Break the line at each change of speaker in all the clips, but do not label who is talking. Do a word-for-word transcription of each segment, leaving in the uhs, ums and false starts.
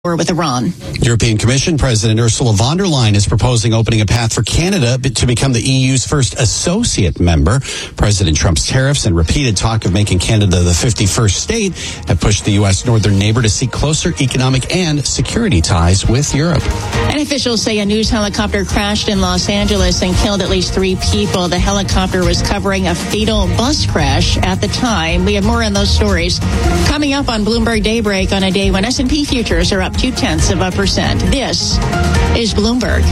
with Iran.
European Commission President Ursula von der Leyen is proposing opening a path for Canada to become the E U's first associate member. President Trump's tariffs and repeated talk of making Canada the fifty-first state have pushed the U S northern neighbor to seek closer economic and security ties with Europe.
And officials say a news helicopter crashed in Los Angeles and killed at least three people. The helicopter was covering a fatal bus crash at the time. We have more on those stories coming up on Bloomberg Daybreak on a day when S and P futures are up two-tenths of a percent. This is Bloomberg.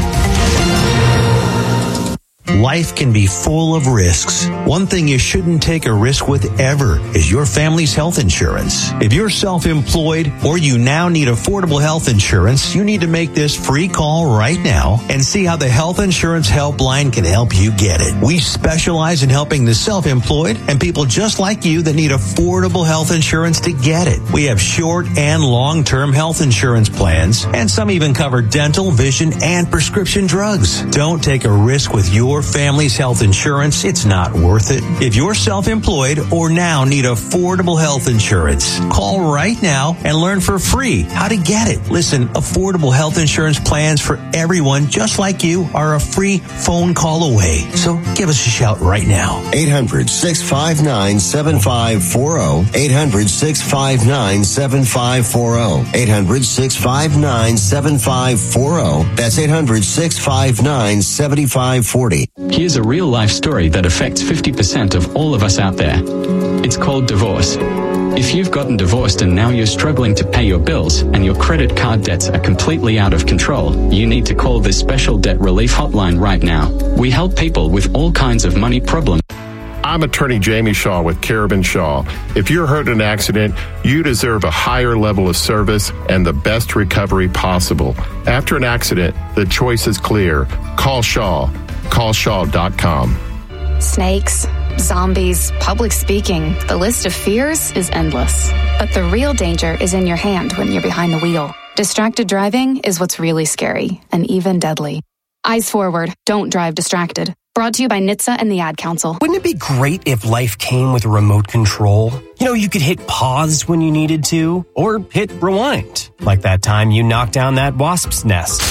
Life can be full of risks. One thing you shouldn't take a risk with ever is your family's health insurance. If you're self-employed or you now need affordable health insurance, you need to make this free call right now and see how the Health Insurance Helpline can help you get it. We specialize in helping the self-employed and people just like you that need affordable health insurance to get it. We have short and long-term health insurance plans, and some even cover dental, vision, and prescription drugs. Don't take a risk with your family's health insurance. It's not worth it. If you're self-employed or now need affordable health insurance, call right now and learn for free how to get it. Listen, affordable health insurance plans for everyone just like you are a free phone call away. So give us a shout right now.
eight hundred, six five nine, seven five four zero. eight hundred, six five nine, seven five four zero. eight hundred, six five nine, seven five four zero. That's eight hundred, six five nine, seven five four zero.
Here's a real-life story that affects fifty percent of all of us out there. It's called divorce. If you've gotten divorced and now you're struggling to pay your bills and your credit card debts are completely out of control, you need to call this special debt relief hotline right now. We help people with all kinds of money problems.
I'm attorney Jamie Shaw with Carabin Shaw. If you're hurt in an accident, you deserve a higher level of service and the best recovery possible. After an accident, the choice is clear. Call Shaw. call shaw dot com.
Snakes, zombies, public speaking. The list of fears is endless. But the real danger is in your hand when you're behind the wheel. Distracted driving is what's really scary and even deadly. Eyes forward. Don't drive distracted. Brought to you by N H T S A and the Ad Council.
Wouldn't it be great if life came with a remote control? You know, you could hit pause when you needed to, or hit rewind. Like that time you knocked down that wasp's nest.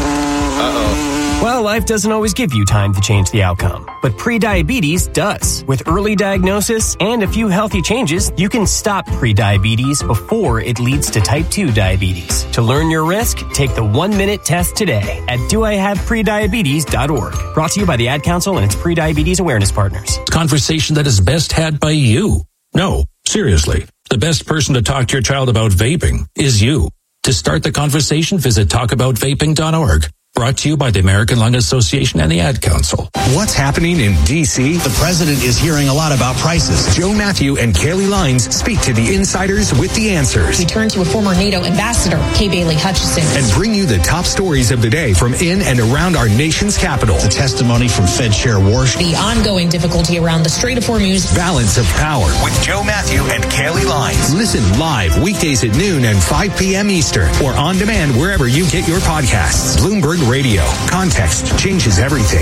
Uh-oh. Well, life doesn't always give you time to change the outcome, but prediabetes does. With early diagnosis and a few healthy changes, you can stop prediabetes before it leads to type two diabetes. To learn your risk, take the one-minute test today at do I have prediabetes dot org. Brought to you by the Ad Council and its prediabetes awareness partners.
Conversation that is best had by you. No, seriously. The best person to talk to your child about vaping is you. To start the conversation, visit talk about vaping dot org. Brought to you by the American Lung Association and the Ad Council.
What's happening in D C?
The president is hearing a lot about prices.
Joe Matthew and Kaylee Lines speak to the insiders with the answers.
We turn to a former NATO ambassador, Kay Bailey Hutchison.
And bring you the top stories of the day from in and around our nation's capital.
The testimony from Fed Chair Warsh.
The ongoing difficulty around the Strait of Hormuz.
Balance of power
with Joe Matthew and Kaylee Lines.
Listen live weekdays at noon and five p.m. Eastern or on demand wherever you get your podcasts. Bloomberg Radio. Context changes everything.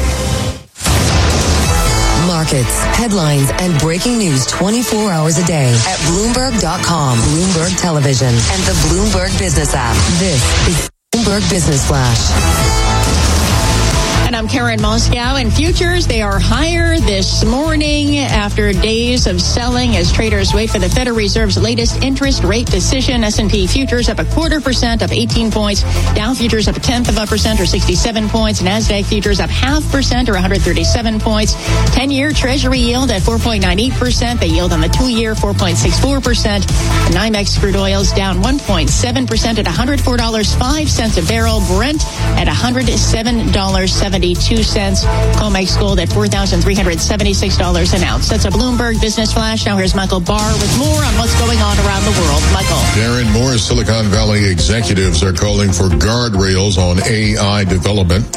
Markets, headlines, and breaking news twenty-four hours a day at Bloomberg dot com, Bloomberg Television, and the Bloomberg Business app. This is Bloomberg Business Flash.
And I'm Karen Moscow. And futures, they are higher this morning after days of selling as traders wait for the Federal Reserve's latest interest rate decision. S and P futures up a quarter percent, up eighteen points. Dow futures up a tenth of a percent, or sixty-seven points. NASDAQ futures up half percent, or one hundred thirty-seven points. ten-year Treasury yield at four point nine eight percent. The yield on the two-year, four point six four percent. The NYMEX crude oil's down one point seven percent at one hundred four dollars and five cents a barrel. Brent at one hundred seven dollars and seventy-two cents. COMEX gold at four thousand three hundred seventy-six dollars an ounce. That's a Bloomberg Business Flash. Now here's Michael Barr with more on what's going on around the world. Michael.
Darren, more Silicon Valley executives are calling for guardrails on A I development.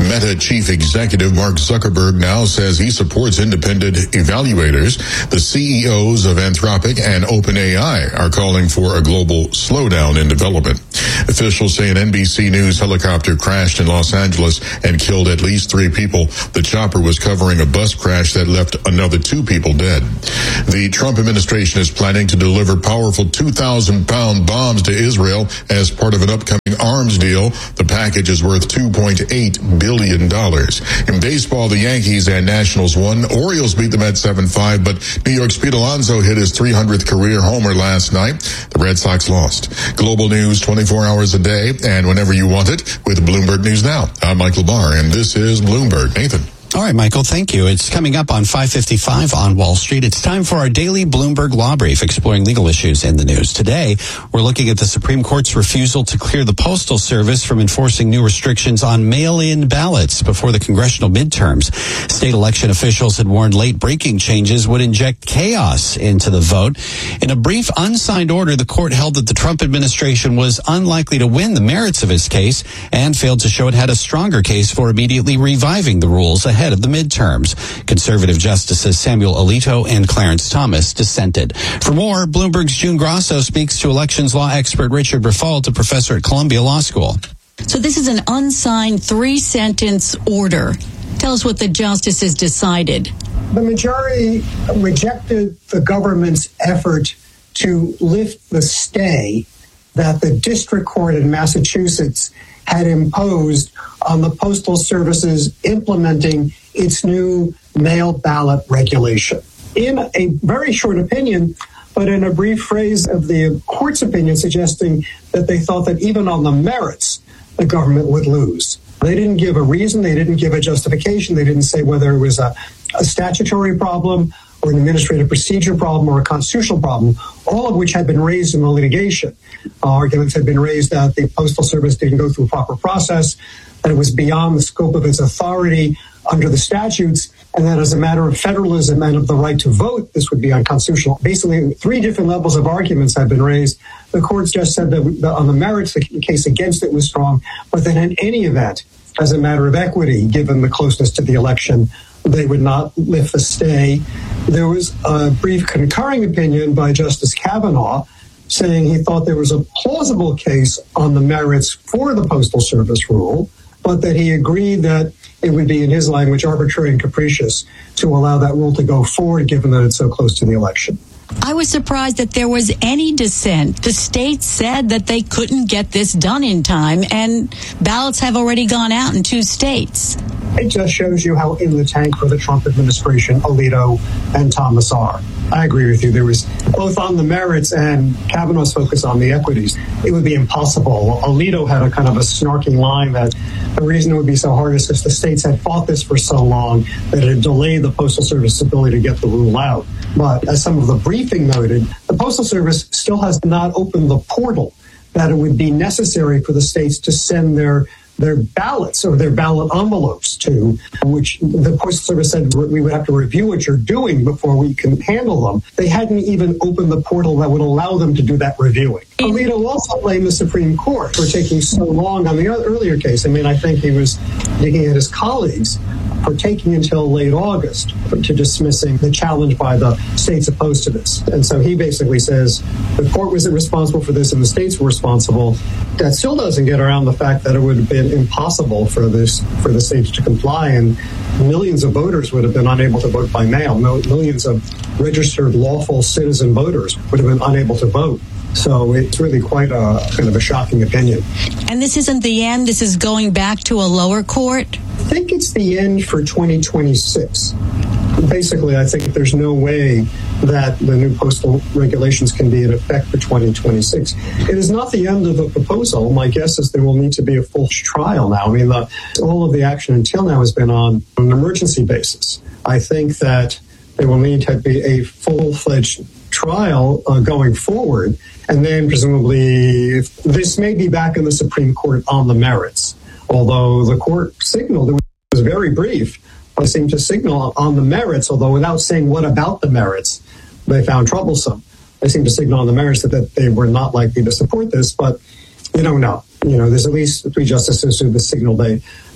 Meta chief executive Mark Zuckerberg now says he supports independent evaluators. The C E Os of Anthropic and OpenAI are calling for a global slowdown in development. Officials say an N B C News helicopter crashed in Los Angeles and killed at least three people. The chopper was covering a bus crash that left another two people dead. The Trump administration is planning to deliver powerful two thousand pound bombs to Israel as part of an upcoming arms deal. The package is worth two point eight billion dollars. In baseball, the Yankees and Nationals won. Orioles beat the Mets seven five, but New York's Pete Alonso hit his three hundredth career homer last night. The Red Sox lost. Global news twenty-four hours a day and whenever you want it with Bloomberg News Now. I'm Michael Barr, and this is Bloomberg. Nathan.
All right, Michael, thank you. It's coming up on five fifty-five on Wall Street. It's time for our daily Bloomberg Law Brief, exploring legal issues in the news. Today, we're looking at the Supreme Court's refusal to clear the Postal Service from enforcing new restrictions on mail-in ballots before the congressional midterms. State election officials had warned late-breaking changes would inject chaos into the vote. In a brief, unsigned order, the court held that the Trump administration was unlikely to win the merits of its case and failed to show it had a stronger case for immediately reviving the rules ahead of the midterms. Conservative Justices Samuel Alito and Clarence Thomas dissented. For more, Bloomberg's June Grosso speaks to elections law expert Richard Briffault, a professor at Columbia Law School.
So this is an unsigned three-sentence order. Tell us what the justices decided.
The majority rejected the government's effort to lift the stay that the district court in Massachusetts had imposed on the Postal Service's implementing its new mail ballot regulation. In a very short opinion, but in a brief phrase of the court's opinion suggesting that they thought that even on the merits, the government would lose. They didn't give a reason. They didn't give a justification. They didn't say whether it was a, a statutory problem or an administrative procedure problem or a constitutional problem, all of which had been raised in the litigation. Uh, arguments had been raised that the Postal Service didn't go through a proper process, that it was beyond the scope of its authority under the statutes, and that as a matter of federalism and of the right to vote, this would be unconstitutional. Basically, three different levels of arguments have been raised. The courts just said that on the merits, the case against it was strong, but that in any event, as a matter of equity, given the closeness to the election, they would not lift the stay. There was a brief concurring opinion by Justice Kavanaugh saying he thought there was a plausible case on the merits for the Postal Service rule, but that he agreed that it would be, in his language, arbitrary and capricious to allow that rule to go forward, given that it's so close to the election.
I was surprised that there was any dissent. The states said that they couldn't get this done in time, and ballots have already gone out in two states.
It just shows you how in the tank for the Trump administration Alito and Thomas are. I agree with you. There was both on the merits and Kavanaugh's focus on the equities. It would be impossible. Alito had a kind of a snarking line that the reason it would be so hard is because the states had fought this for so long that it delayed the Postal Service's ability to get the rule out. But as some of the briefing noted, the Postal Service still has not opened the portal that it would be necessary for the states to send their their ballots or their ballot envelopes to, which the Postal Service said we would have to review what you're doing before we can handle them. They hadn't even opened the portal that would allow them to do that reviewing. Alito also blamed the Supreme Court for taking so long on the earlier case. I mean, I think he was digging at his colleagues for taking until late August to dismissing the challenge by the states opposed to this. And so he basically says the court wasn't responsible for this and the states were responsible. That still doesn't get around the fact that it would have been impossible for this for the states to comply, and millions of voters would have been unable to vote by mail. Millions of registered lawful citizen voters would have been unable to vote. So it's really quite a kind of a shocking opinion.
And this isn't the end? This is going back to a lower court?
I think it's the end for twenty twenty-six. Basically, I think there's no way that the new postal regulations can be in effect for twenty twenty-six. It is not the end of the proposal. My guess is there will need to be a full trial now. I mean, the, all of the action until now has been on an emergency basis. I think that there will need to be a full-fledged trial uh, going forward, and then presumably this may be back in the Supreme Court on the merits, although the court signaled, it was very brief, they seemed to signal on the merits, although without saying what about the merits they found troublesome. They seemed to signal on the merits that, that they were not likely to support this, but you don't know. You know, there's at least three justices who have signaled they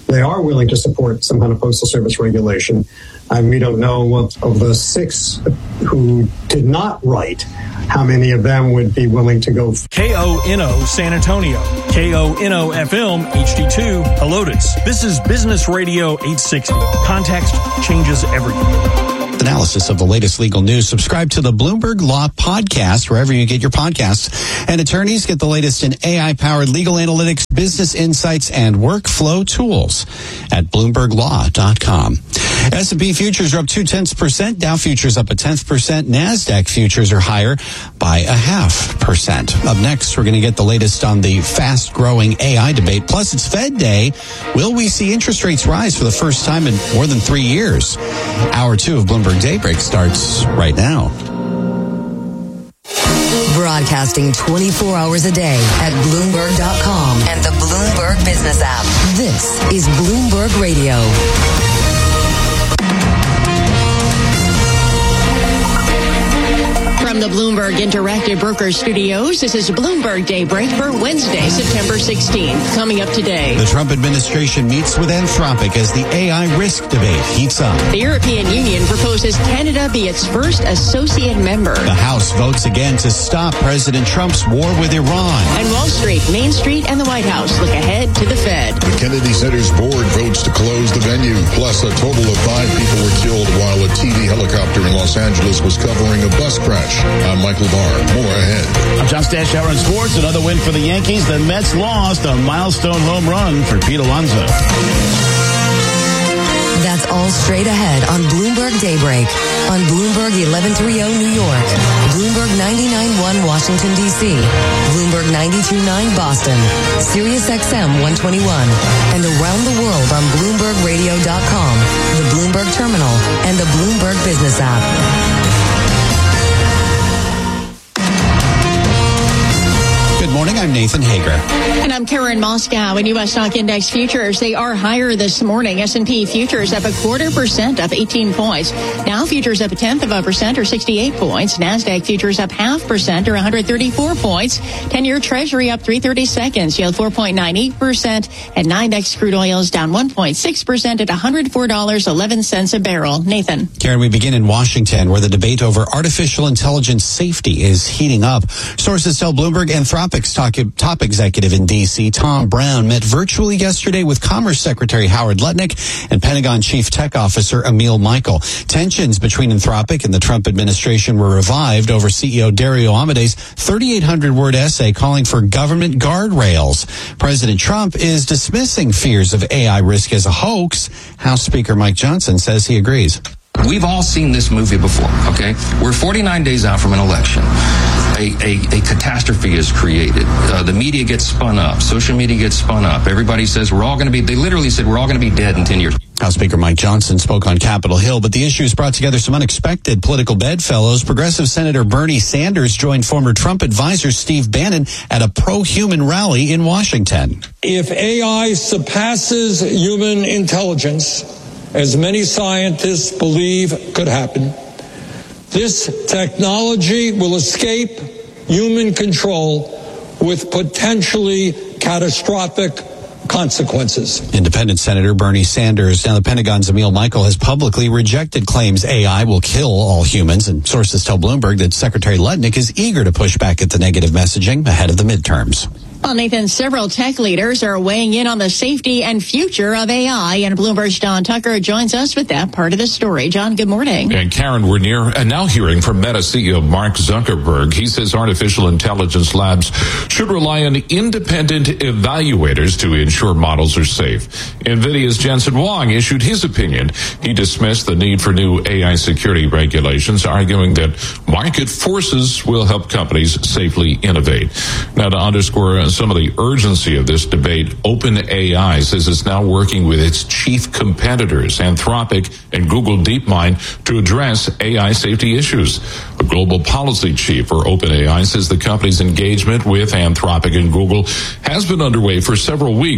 they are willing to support some kind of postal service regulation. And we don't know of, of the six who did not write, how many of them would be willing to go.
K O N O San Antonio, K O N O F M H D two Helotes. This is Business Radio eight sixty. Context changes everything.
Analysis of the latest legal news. Subscribe to the Bloomberg Law Podcast wherever you get your podcasts. And attorneys get the latest in A I-powered legal analytics, business insights, and workflow tools at bloomberg law dot com. S and P futures are up two-tenths percent. Dow futures up a tenth percent. NASDAQ futures are higher by a half percent. Up next, we're going to get the latest on the fast-growing A I debate. Plus, it's Fed Day. Will we see interest rates rise for the first time in more than three years? Hour two of Bloomberg Daybreak starts right now.
Broadcasting twenty-four hours a day at bloomberg dot com and the Bloomberg Business app. This is Bloomberg Radio.
From the Bloomberg Interactive Brokers Studios, this is Bloomberg Daybreak for Wednesday, September sixteenth. Coming up today.
The Trump administration meets with Anthropic as the A I risk debate heats up.
The European Union proposes Canada be its first associate member.
The House votes again to stop President Trump's war with Iran.
And Wall Street, Main Street, and the White House look ahead to the Fed.
The Kennedy Center's board votes to close the venue. Plus, a total of five people were killed while a T V helicopter in Los Angeles was covering a bus crash. I'm Michael Barr. More ahead.
I'm John Stash, Hour in Sports. Another win for the Yankees. The Mets lost a milestone home run for Pete Alonso.
That's all straight ahead on Bloomberg Daybreak. On Bloomberg eleven thirty New York, Bloomberg ninety-nine point one Washington, D C, Bloomberg ninety-two point nine Boston, Sirius X M one twenty-one, and around the world on bloomberg radio dot com, the Bloomberg Terminal, and the Bloomberg Business app.
Good morning, I'm Nathan Hager.
And I'm Karen Moscow. In U S stock index futures, they are higher this morning. S and P futures up a quarter percent, up eighteen points. Dow futures up a tenth of a percent, or sixty-eight points. NASDAQ futures up half percent, or one hundred thirty-four points. ten-year Treasury up three thirty-seconds, yield four point nine eight percent. And NYMEX crude oils down one point six percent at one hundred four dollars and eleven cents a barrel. Nathan.
Karen, we begin in Washington, where the debate over artificial intelligence safety is heating up. Sources tell Bloomberg Anthropic's top, top executive in D C, Tom Brown, met virtually yesterday with Commerce Secretary Howard Lutnick and Pentagon Chief Tech Officer Emil Michael. Tensions between Anthropic and the Trump administration were revived over C E O Dario Amade's thirty-eight hundred word essay calling for government guardrails. President Trump is dismissing fears of A I risk as a hoax. House Speaker Mike Johnson says he agrees.
We've all seen this movie before, okay? We're forty-nine days out from an election. A, a, a catastrophe is created. Uh, the media gets spun up. Social media gets spun up. Everybody says we're all going to be, they literally said we're all going to be dead in ten years.
House Speaker Mike Johnson spoke on Capitol Hill, but the issues brought together some unexpected political bedfellows. Progressive Senator Bernie Sanders joined former Trump advisor Steve Bannon at a pro-human rally in Washington.
If A I surpasses human intelligence, as many scientists believe could happen, this technology will escape human control with potentially catastrophic consequences.
Independent Senator Bernie Sanders. Now, the Pentagon's Emil Michael has publicly rejected claims A I will kill all humans, and sources tell Bloomberg that Secretary Lutnick is eager to push back at the negative messaging ahead of the midterms.
Well, Nathan, several tech leaders are weighing in on the safety and future of A I, and Bloomberg's John Tucker joins us with that part of the story. John, good morning.
And Karen, we're near and now hearing from Meta C E O Mark Zuckerberg. He says artificial intelligence labs should rely on independent evaluators to ensure models are safe. NVIDIA's Jensen Huang issued his opinion. He dismissed the need for new A I security regulations, arguing that market forces will help companies safely innovate. Now, to underscore some of the urgency of this debate, OpenAI says it's now working with its chief competitors, Anthropic and Google DeepMind, to address A I safety issues. A global policy chief for OpenAI says the company's engagement with Anthropic and Google has been underway for several weeks,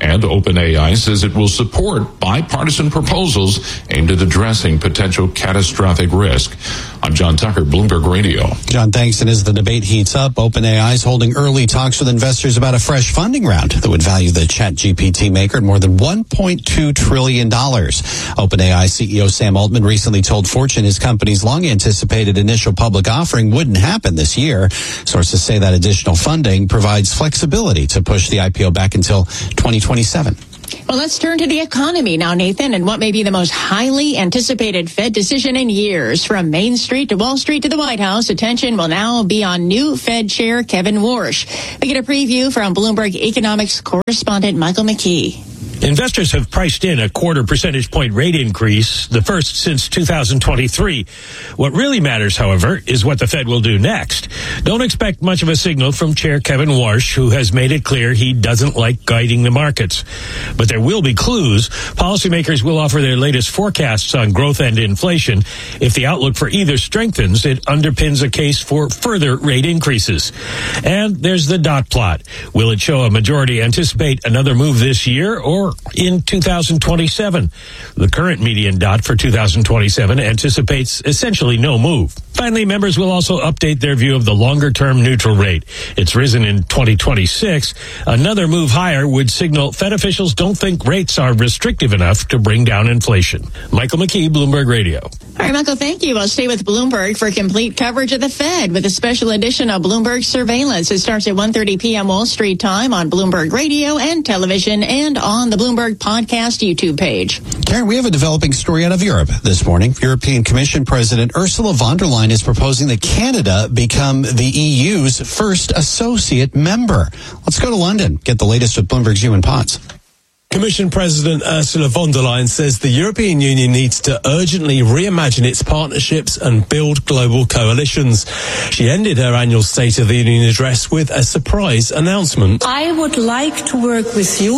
And OpenAI says it will support bipartisan proposals aimed at addressing potential catastrophic risk. I'm John Tucker, Bloomberg Radio.
John, thanks. And as the debate heats up, OpenAI is holding early talks with investors about a fresh funding round that would value the ChatGPT maker at more than one point two trillion dollars. OpenAI C E O Sam Altman recently told Fortune his company's long-anticipated initial public offering wouldn't happen this year. Sources say that additional funding provides flexibility to push the I P O back until twenty twenty-seven.
Well, let's turn to the economy now, Nathan, and what may be the most highly anticipated Fed decision in years. From Main Street to Wall Street to the White House, attention will now be on new Fed Chair Kevin Warsh. We get a preview from Bloomberg economics correspondent Michael McKee.
Investors have priced in a quarter percentage point rate increase, the first since two thousand twenty-three. What really matters, however, is what the Fed will do next. Don't expect much of a signal from Chair Kevin Warsh, who has made it clear he doesn't like guiding the markets. But there will be clues. Policymakers will offer their latest forecasts on growth and inflation. If the outlook for either strengthens, it underpins a case for further rate increases. And there's the dot plot. Will it show a majority anticipate another move this year or in two thousand twenty-seven? The current median dot for two thousand twenty-seven anticipates essentially no move. Finally, members will also update their view of the longer-term neutral rate. It's risen in twenty twenty-six. Another move higher would signal Fed officials don't think rates are restrictive enough to bring down inflation. Michael McKee, Bloomberg Radio.
All right, Michael, thank you. I'll stay with Bloomberg for complete coverage of the Fed with a special edition of Bloomberg Surveillance. It starts at one thirty p.m. Wall Street time on Bloomberg Radio and television and on the Bloomberg Podcast YouTube page.
Karen, we have a developing story out of Europe this morning. European Commission President Ursula von der Leyen is proposing that Canada become the E U's first associate member. Let's go to London, get the latest with Bloomberg's Ewan Potts.
Commission President Ursula von der Leyen says the European Union needs to urgently reimagine its partnerships and build global coalitions. She ended her annual State of the Union address with a surprise announcement.
I would like to work with you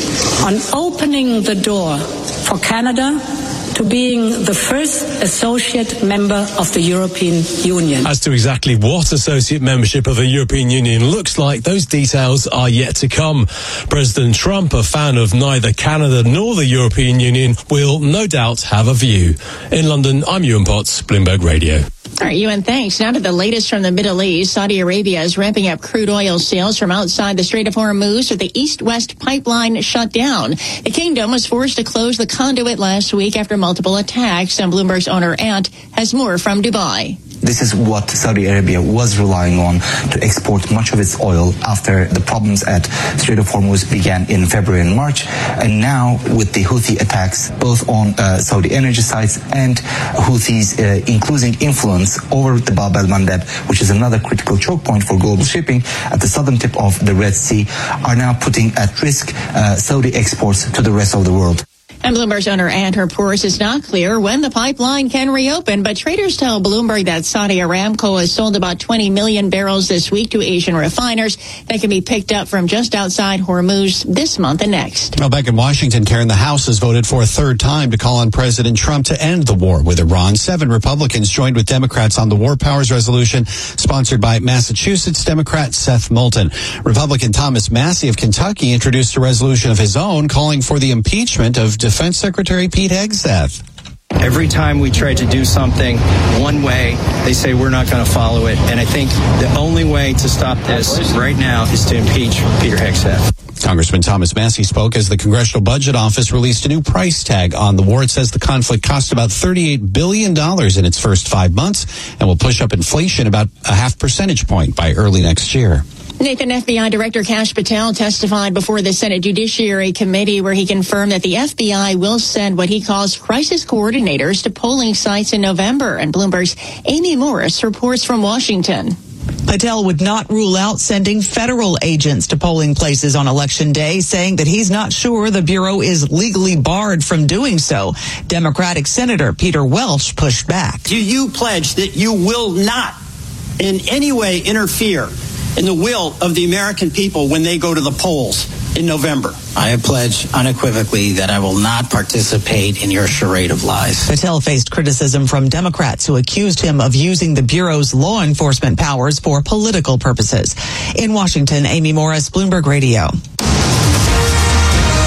on opening the door for Canada to being the first associate member of the European Union.
As to exactly what associate membership of the European Union looks like, those details are yet to come. President Trump, a fan of neither Canada nor the European Union, will no doubt have a view. In London, I'm Ewan Potts, Bloomberg Radio.
All right, Ewan, thanks. Now to the latest from the Middle East. Saudi Arabia is ramping up crude oil sales from outside the Strait of Hormuz with the East-West pipeline shut down. The kingdom was forced to close the conduit last week after multiple attacks, and Bloomberg's owner Ant has more from Dubai.
This is what Saudi Arabia was relying on to export much of its oil after the problems at Strait of Hormuz began in February and March. And now with the Houthi attacks, both on uh, Saudi energy sites and Houthis, uh, including influence over the Bab el-Mandeb, which is another critical choke point for global shipping at the southern tip of the Red Sea, are now putting at risk uh, Saudi exports to the rest of the world.
And Bloomberg's owner Ant reports it's not clear when the pipeline can reopen, but traders tell Bloomberg that Saudi Aramco has sold about twenty million barrels this week to Asian refiners that can be picked up from just outside Hormuz this month and next.
Well, back in Washington, Karen, the House has voted for a third time to call on President Trump to end the war with Iran. Seven Republicans joined with Democrats on the War Powers Resolution sponsored by Massachusetts Democrat Seth Moulton. Republican Thomas Massie of Kentucky introduced a resolution of his own calling for the impeachment of Defense Secretary Pete Hegseth.
Every time we try to do something one way, they say we're not going to follow it. And I think the only way to stop this right now is to impeach Peter Hegseth.
Congressman Thomas Massie spoke as the Congressional Budget Office released a new price tag on the war. It says the conflict cost about thirty-eight billion dollars in its first five months and will push up inflation about a half percentage point by early next year.
Nathan, F B I Director Kash Patel testified before the Senate Judiciary Committee where he confirmed that the F B I will send what he calls crisis coordinators to polling sites in November. And Bloomberg's Amy Morris reports from Washington.
Patel would not rule out sending federal agents to polling places on Election Day, saying that he's not sure the Bureau is legally barred from doing so. Democratic Senator Peter Welch pushed back.
Do you pledge that you will not in any way interfere in the will of the American people when they go to the polls in November?
I have pledged unequivocally that I will not participate in your charade of lies.
Patel faced criticism from Democrats who accused him of using the Bureau's law enforcement powers for political purposes. In Washington, Amy Morris, Bloomberg Radio.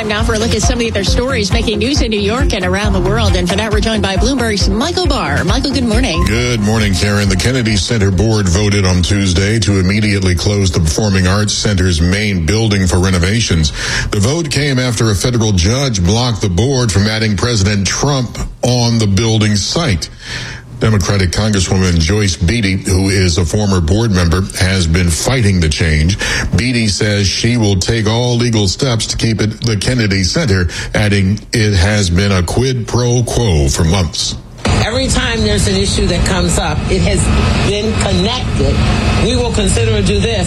Time now for a look at some of the other stories making news in New York and around the world. And for that, we're joined by Bloomberg's Michael Barr. Michael, good morning.
Good morning, Karen. The Kennedy Center Board voted on Tuesday to immediately close the Performing Arts Center's main building for renovations. The vote came after a federal judge blocked the board from adding President Trump on the building site. Democratic Congresswoman Joyce Beatty, who is a former board member, has been fighting the change. Beatty says she will take all legal steps to keep it the Kennedy Center, adding it has been a quid pro quo for months.
Every time there's an issue that comes up, it has been connected. We will consider to do this,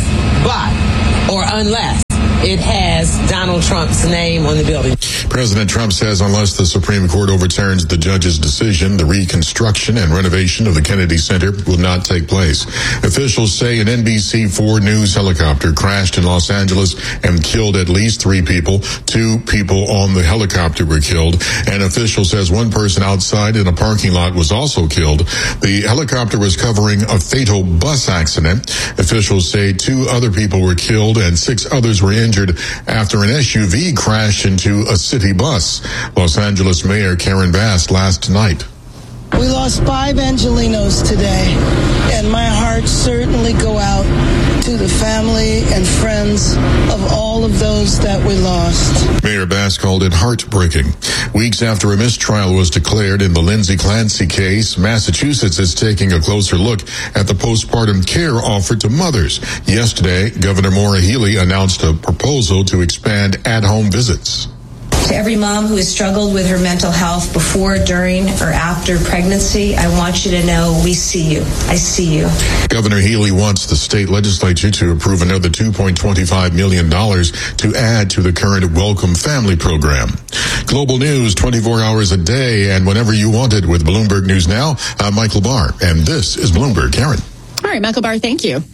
but, or unless it has Donald Trump's name on the building.
President Trump says unless the Supreme Court overturns the judge's decision, the reconstruction and renovation of the Kennedy Center will not take place. Officials say an N B C four News helicopter crashed in Los Angeles and killed at least three people. Two people on the helicopter were killed. An official says one person outside in a parking lot was also killed. The helicopter was covering a fatal bus accident. Officials say two other people were killed and six others were injured after an S U V crashed into a city bus. Los Angeles Mayor Karen Bass last night.
We lost five Angelinos today, and my heart certainly go out to the family and friends of all of those that we lost.
Mayor Bass called it heartbreaking. Weeks after a mistrial was declared in the Lindsay Clancy case, Massachusetts is taking a closer look at the postpartum care offered to mothers. Yesterday, Governor Maura Healey announced a proposal to expand at-home visits.
To every mom who has struggled with her mental health before, during, or after pregnancy, I want you to know we see you. I see you.
Governor Healey wants the state legislature to approve another two point two five million dollars to add to the current Welcome Family program. Global news twenty-four hours a day and whenever you want it with Bloomberg News Now. I'm Michael Barr, and this is Bloomberg. Karen.
All right, Michael Barr, thank you.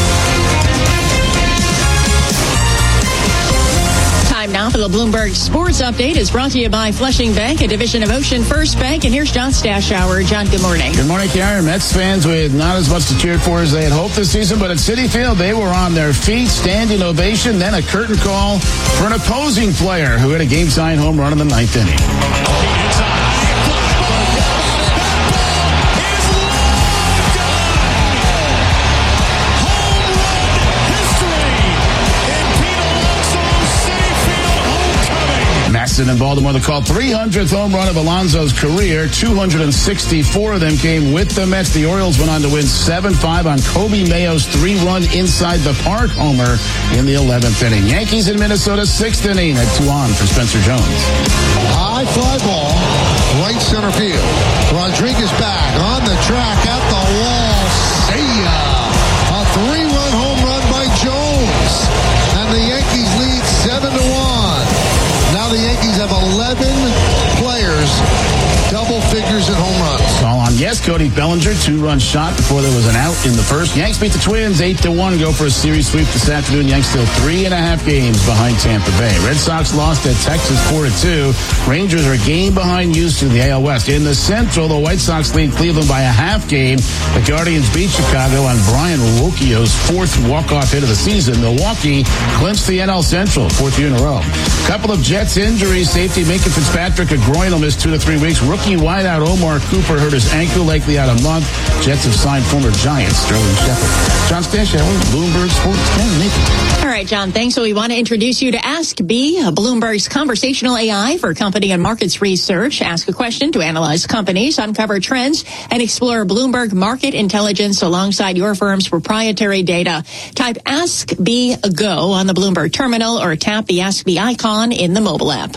Now for the Bloomberg Sports Update is brought to you by Flushing Bank, a division of Ocean First Bank. And here's John Stashower. John, good morning.
Good morning, Karen. Mets fans with not as much to cheer for as they had hoped this season, but at Citi Field, they were on their feet, standing ovation, then a curtain call for an opposing player who hit a game-tying home run in the ninth inning. In Baltimore, they called three hundredth home run of Alonso's career. two hundred sixty-four of them came with the Mets. The Orioles went on to win seven five on Kobe Mayo's three-run inside the park homer in the eleventh inning. Yankees in Minnesota, sixth inning at two on for Spencer Jones.
High fly ball, right center field. Rodriguez back on the track at the wall. See ya! A three-run home run by Jones. And the Yankees lead seven to one. Now the Yankees have eleven players, double figures in home runs.
All on yes, Cody Bellinger, two-run shot before there was an out in the first. Yanks beat the Twins eight to one, go for a series sweep this afternoon. Yanks still three and a half games behind Tampa Bay. Red Sox lost at Texas four to two. Rangers are a game behind Houston in the A L West. In the Central, the White Sox lead Cleveland by a half game. The Guardians beat Chicago on Brian Rocchio's fourth walk-off hit of the season. Milwaukee clinched the N L Central, fourth year in a row. Couple of Jets injuries. Safety Minka Fitzpatrick, a groin, will miss two to three weeks. Rookie wideout Omar Cooper hurt his ankle, likely out a month. Jets have signed former Giant Sterling Shepard. John Stashower, Bloomberg Sports.
All right, John, thanks. So we want to introduce you to Ask B, Bloomberg's conversational A I for company and markets research. Ask a question to analyze companies, uncover trends, and explore Bloomberg market intelligence alongside your firm's proprietary data. Type Ask B Go on the Bloomberg terminal or tap the Ask B icon in the mobile app.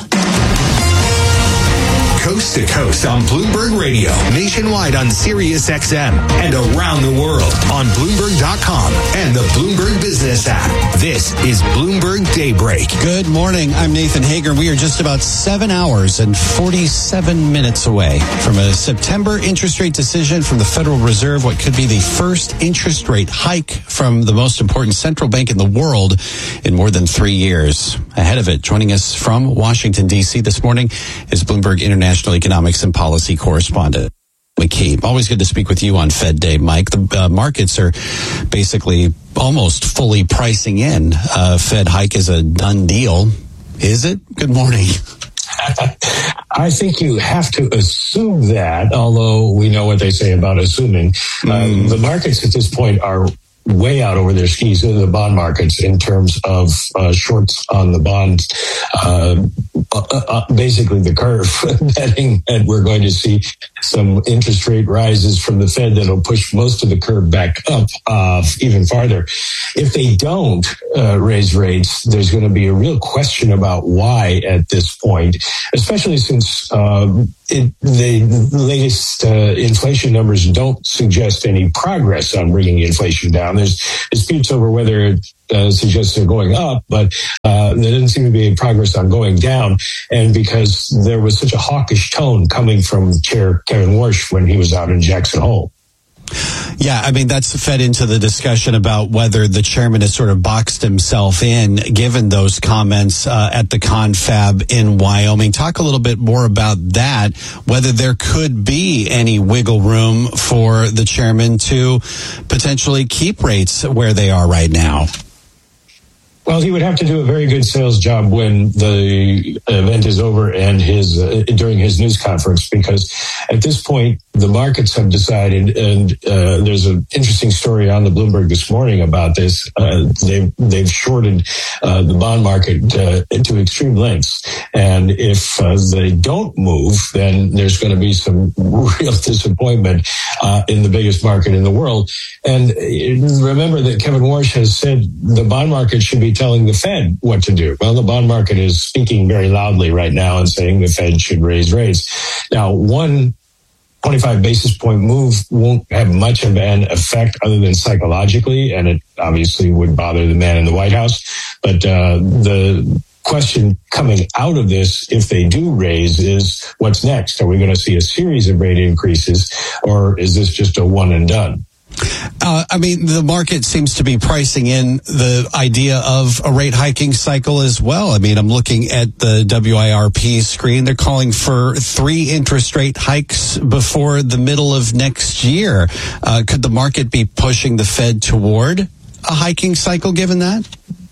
Coast to coast on Bloomberg Radio, nationwide on Sirius X M, and around the world on Bloomberg dot com and the Bloomberg Business app. This is Bloomberg Daybreak.
Good morning. I'm Nathan Hager. We are just about seven hours and forty-seven minutes away from a September interest rate decision from the Federal Reserve, what could be the first interest rate hike from the most important central bank in the world in more than three years. Ahead of it, joining us from Washington, D C this morning is Bloomberg International Economics and Policy Correspondent McKee. Always good to speak with you on Fed Day, Mike. The uh, markets are basically almost fully pricing in uh, Fed hike is a done deal. Is it? Good morning.
I think you have to assume that, although we know what they say about assuming. Mm. Uh, the markets at this point are way out over their skis in the bond markets in terms of uh, shorts on the bonds. Uh, uh, uh, basically, the curve betting that we're going to see some interest rate rises from the Fed that'll push most of the curve back up uh, even farther. If they don't uh, raise rates, there's going to be a real question about why at this point, especially since um, it, the latest uh, inflation numbers don't suggest any progress on bringing inflation down. There's disputes over whether it uh, suggests they're going up, but uh, there doesn't seem to be any progress on going down. And because there was such a hawkish tone coming from Chair Kevin Warsh when he was out in Jackson Hole.
Yeah, I mean, that's fed into the discussion about whether the chairman has sort of boxed himself in, given those comments uh, at the confab in Wyoming. Talk a little bit more about that, whether there could be any wiggle room for the chairman to potentially keep rates where they are right now.
Well, he would have to do a very good sales job when the event is over and his uh, during his news conference, because at this point the markets have decided, and uh, there's an interesting story on the Bloomberg this morning about this. Uh, they've they've shorted uh, the bond market uh, to extreme lengths, and if uh, they don't move, then there's going to be some real disappointment uh, in the biggest market in the world. And remember that Kevin Warsh has said the bond market should be telling the Fed what to do. Well, the bond market is speaking very loudly right now and saying the Fed should raise rates. Now, one twenty-five basis point move won't have much of an effect other than psychologically, and it obviously would bother the man in the White House. But uh, the question coming out of this, if they do raise, is what's next? Are we going to see a series of rate increases, or is this just a one and done?
Uh, I mean, the market seems to be pricing in the idea of a rate hiking cycle as well. I mean, I'm looking at the W I R P screen. They're calling for three interest rate hikes before the middle of next year. Uh, could the market be pushing the Fed toward a hiking cycle given that?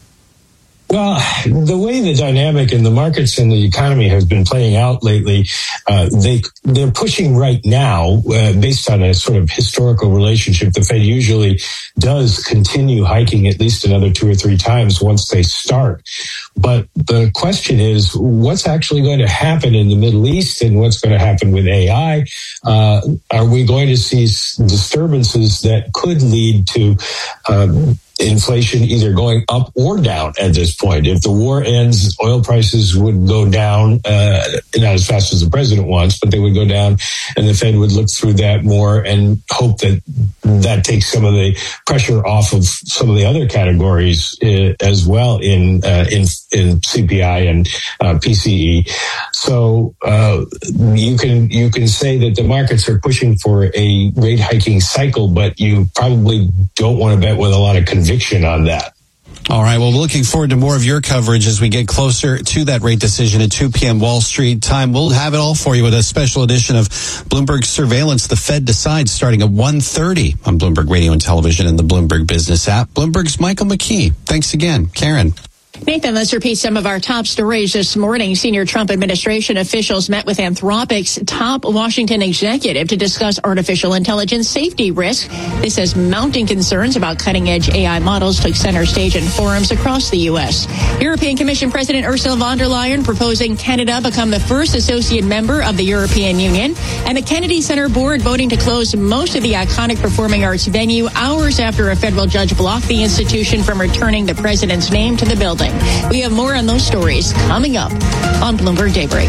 Well, the way the dynamic in the markets and the economy has been playing out lately, uh, they, they're pushing right now, uh, based on a sort of historical relationship. The Fed usually does continue hiking at least another two or three times once they start. But the question is, what's actually going to happen in the Middle East and what's going to happen with A I? Uh, are we going to see disturbances that could lead to um, inflation either going up or down at this point? If the war ends, oil prices would go down, uh, not as fast as the president wants, but they would go down, and the Fed would look through that more and hope that that takes some of the pressure off of some of the other categories uh, as well in, uh, in, in C P I and uh, P C E. So uh, you can, you can say that the markets are pushing for a rate hiking cycle, but you probably don't want to bet with a lot of conviction on that.
All right. Well, we're looking forward to more of your coverage as we get closer to that rate decision at two p.m. Wall Street time. We'll have it all for you with a special edition of Bloomberg Surveillance. The Fed decides starting at one thirty on Bloomberg Radio and Television and the Bloomberg Business app. Bloomberg's Michael McKee. Thanks again. Karen.
Nathan, let's repeat some of our top stories this morning. Senior Trump administration officials met with Anthropic's top Washington executive to discuss artificial intelligence safety risk. This as mounting concerns about cutting-edge A I models took center stage in forums across the U S. European Commission President Ursula von der Leyen proposing Canada become the first associate member of the European Union. And the Kennedy Center Board voting to close most of the iconic performing arts venue hours after a federal judge blocked the institution from returning the president's name to the building. We have more on those stories coming up on Bloomberg Daybreak.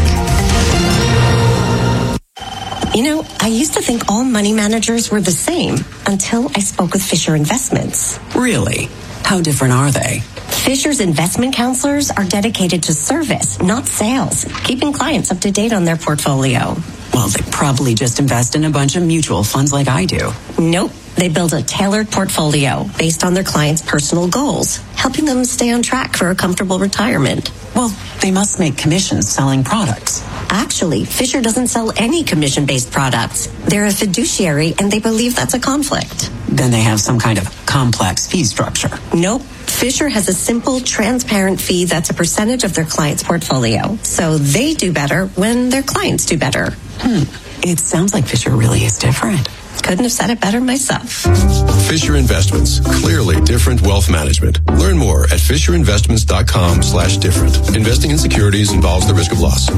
You know, I used to think all money managers were the same until I spoke with Fisher Investments.
Really? How different are they?
Fisher's investment counselors are dedicated to service, not sales, keeping clients up to date on their portfolio.
Well, they probably just invest in a bunch of mutual funds like I do.
Nope. They build a tailored portfolio based on their clients' personal goals, helping them stay on track for a comfortable retirement.
Well, they must make commissions selling products.
Actually, Fisher doesn't sell any commission-based products. They're a fiduciary, and they believe that's a conflict.
Then they have some kind of complex fee structure.
Nope. Fisher has a simple, transparent fee that's a percentage of their client's portfolio. So they do better when their clients do better.
Hmm. It sounds like Fisher really is different.
Couldn't have said it better myself.
Fisher Investments. Clearly different wealth management. Learn more at fisherinvestments.com slash different. Investing in securities involves the risk of loss.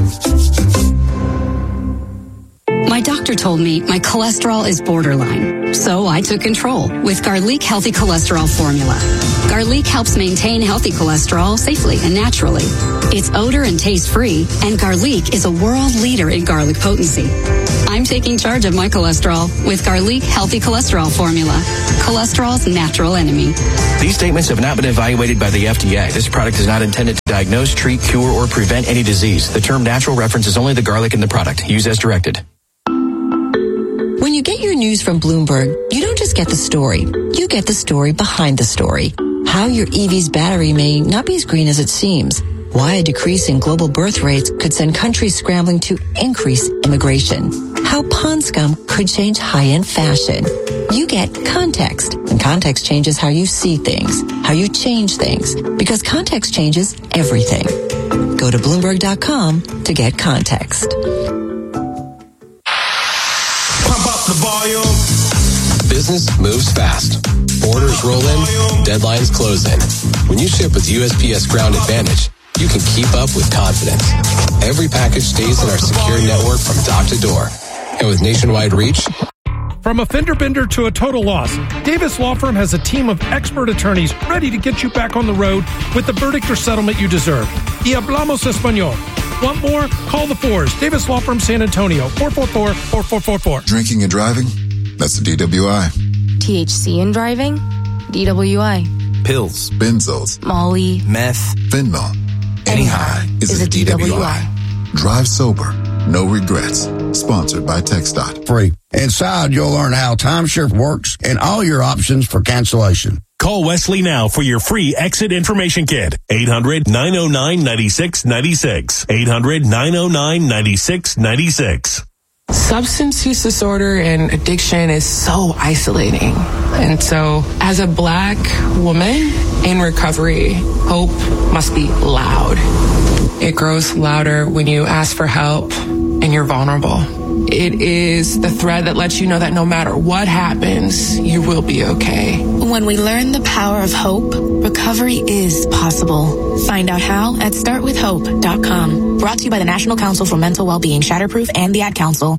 My doctor told me my cholesterol is borderline, so I took control with Garlic Healthy Cholesterol Formula. Garlic helps maintain healthy cholesterol safely and naturally. It's odor and taste-free, and Garlic is a world leader in garlic potency. I'm taking charge of my cholesterol with Garlic Healthy Cholesterol Formula, cholesterol's natural enemy.
These statements have not been evaluated by the F D A. This product is not intended to diagnose, treat, cure, or prevent any disease. The term natural references only the garlic in the product. Use as directed.
When you get your news from Bloomberg, you don't just get the story. You get the story behind the story. How your E V's battery may not be as green as it seems. Why a decrease in global birth rates could send countries scrambling to increase immigration. How pond scum could change high-end fashion. You get context, and context changes how you see things, how you change things, because context changes everything. Go to Bloomberg dot com to get context.
The volume. Business moves fast. Orders roll in, deadlines close in. When you ship with U S P S Ground Advantage, you can keep up with confidence. Every package stays in our secure network from dock to door. And with nationwide reach,
from a fender bender to a total loss, Davis Law Firm has a team of expert attorneys ready to get you back on the road with the verdict or settlement you deserve. Y hablamos español. Want more? Call the fours. Davis Law Firm San Antonio, four four four, four four four four.
Drinking and driving? That's the D W I.
T H C in driving? D W I.
Pills, benzos,
Molly,
meth, fentanyl. Any high is, is a, a D W I. D W I. Drive sober. No regrets. Sponsored by TxDOT.
Free. Inside, you'll learn how timeshare works and all your options for cancellation.
Call Wesley now for your free exit information kit. eight hundred, nine oh nine, nine six nine six. eight hundred, nine oh nine, nine six nine six.
Substance use disorder and addiction is so isolating. And so as a Black woman in recovery, hope must be loud. It grows louder when you ask for help and you're vulnerable. It is the thread that lets you know that no matter what happens, you will be okay.
When we learn the power of hope, recovery is possible. Find out how at start with hope dot com. Brought to you by the National Council for Mental Wellbeing, Shatterproof, and the Ad Council.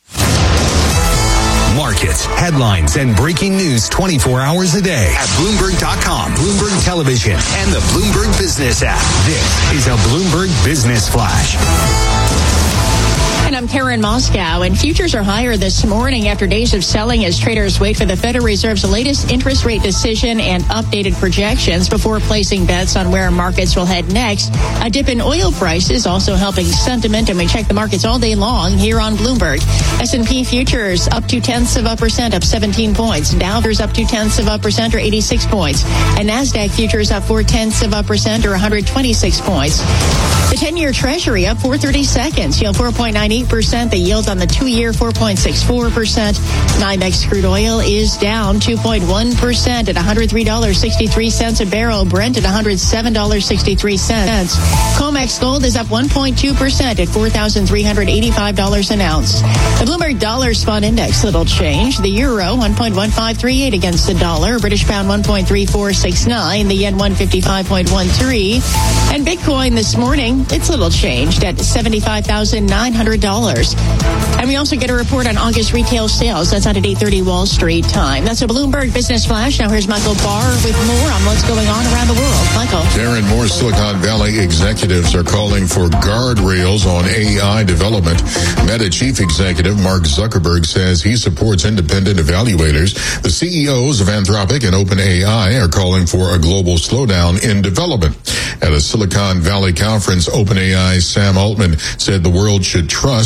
Markets, headlines, and breaking news twenty-four hours a day at Bloomberg dot com, Bloomberg Television, and the Bloomberg Business app. This is a Bloomberg Business Flash.
And I'm Karen Moscow, and futures are higher this morning after days of selling as traders wait for the Federal Reserve's latest interest rate decision and updated projections before placing bets on where markets will head next. A dip in oil prices also helping sentiment, and we check the markets all day long here on Bloomberg. S and P futures up two tenths of a percent, up seventeen points. Dow futures up two tenths of a percent, or eighty-six points. And NASDAQ futures up four tenths of a percent, or one hundred twenty-six points. The ten-year Treasury up four thirty-seconds, yield four point nine eight percent. The yield on the two-year four point six four percent. NYMEX crude oil is down two point one percent at one hundred three dollars and sixty-three cents a barrel. Brent at one hundred seven dollars and sixty-three cents. COMEX gold is up one point two percent at four thousand three hundred eighty-five dollars an ounce. The Bloomberg Dollar Spot Index, little change. The euro one point one five three eight against the dollar. British pound one point three four six nine. The yen one fifty-five point one three. And Bitcoin this morning, it's little changed at seventy-five thousand nine hundred dollars. And we also get a report on August retail sales. That's out at eight thirty Wall Street time. That's a Bloomberg Business Flash. Now here's Michael Barr with more on what's going on around the world. Michael.
Darren, more Silicon Valley executives are calling for guardrails on A I development. Meta chief executive Mark Zuckerberg says he supports independent evaluators. The C E Os of Anthropic and OpenAI are calling for a global slowdown in development. At a Silicon Valley conference, OpenAI's Sam Altman said the world should trust